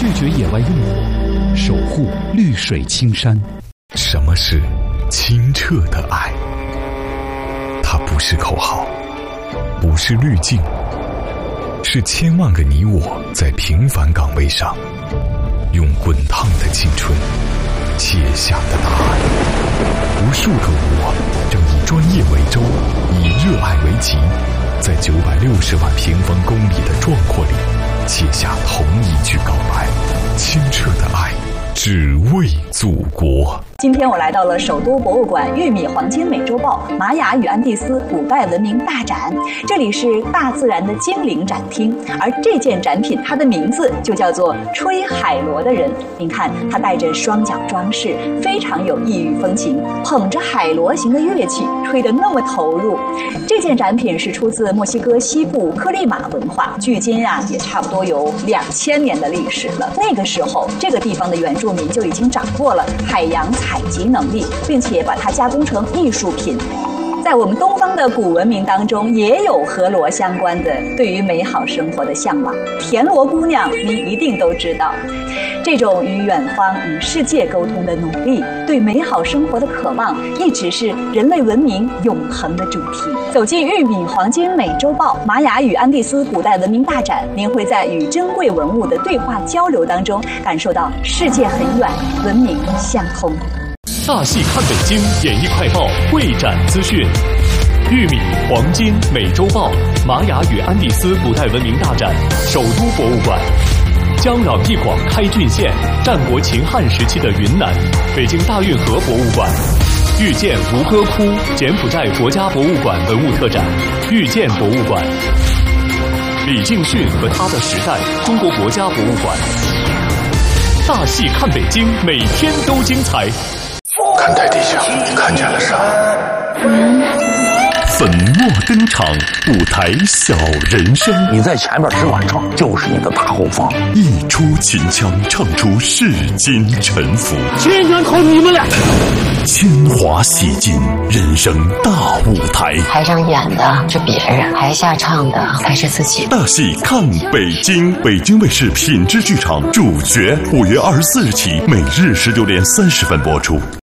拒绝野外用火，守护绿水青山。 什么是清澈的爱？它不是口号，不是滤镜，是千万个你我在平凡岗位上用滚烫的青春写下的答案。无数个我正以专业为舟，以热爱为旗，在960万平方公里的壮阔里写下同一句告白：清澈的爱，只为祖国。 今天我来到了首都博物馆玉米黄金美洲豹玛雅与安第斯古代文明大展，这里是大自然的精灵展厅，而这件展品它的名字就叫做吹海螺的人。您看，他带着双脚装饰，非常有异域风情，捧着海螺形的乐器，吹得那么投入。这件展品是出自墨西哥西部克利马文化，距今也差不多有2000年的历史了。那个时候，这个地方的原住民就已经掌握了海洋采集能力，并且把它加工成艺术品。在我们东方的古文明当中，也有和螺相关的对于美好生活的向往。田螺姑娘，您一定都知道，这种与远方、与世界沟通的努力，对美好生活的渴望，一直是人类文明永恒的主题。走进玉米黄金美洲豹玛雅与安第斯古代文明大展，您会在与珍贵文物的对话交流当中，感受到世界很远，文明相通。 大戏看北京演艺快报会展资讯：玉米黄金美洲豹玛雅与安第斯古代文明大展首都博物馆，江壤一广开郡县，战国秦汉时期的云南，北京大运河博物馆，遇见吴哥窟柬埔寨国家博物馆文物特展，遇见博物馆，李敬训和他的时代中国国家博物馆。大戏看北京，每天都精彩。 看台底下，你看见了啥？ 粉墨登场，舞台小人生。 你在前面只管唱，就是你的大后方。 一出秦腔，唱出世间沉浮。 今天靠你们俩！ 铅华洗尽，人生大舞台。 台上演的是别人，台下唱的才是自己。 大戏看北京，北京卫视品质剧场主角，5月24日起，每日19点30分播出。